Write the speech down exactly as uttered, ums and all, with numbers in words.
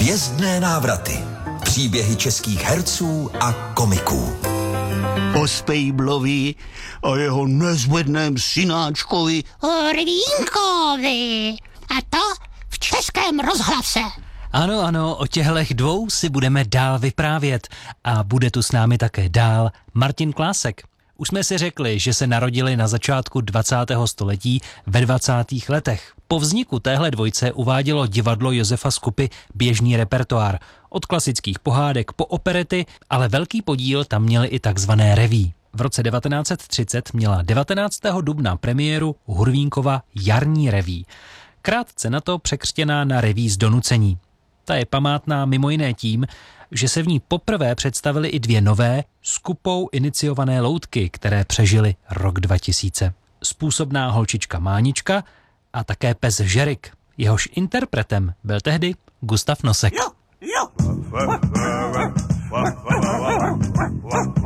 Hvězdné návraty. Příběhy českých herců a komiků. O Spejblovi a jeho nezvedném synáčkovi Horvínkovi. A to v Českém rozhlase. Ano, ano, o těchto dvou si budeme dál vyprávět. A bude tu s námi také dál Martin Klásek. Už jsme si řekli, že se narodili na začátku dvacátého století ve dvacátých letech. Po vzniku téhle dvojce uvádělo divadlo Josefa Skupy běžný repertoár. Od klasických pohádek po operety, ale velký podíl tam měly i takzvané reví. V roce devatenáct set třicet měla devatenáctého dubna premiéru Hurvínkova jarní reví. Krátce na to překřtěná na reví z donucení. Ta je památná mimo jiné tím, že se v ní poprvé představily i dvě nové, Skupou iniciované loutky, které přežily rok dva tisíce. Způsobná holčička Mánička a také pes Žerik. Jehož interpretem byl tehdy Gustav Nosek. Jo, jo.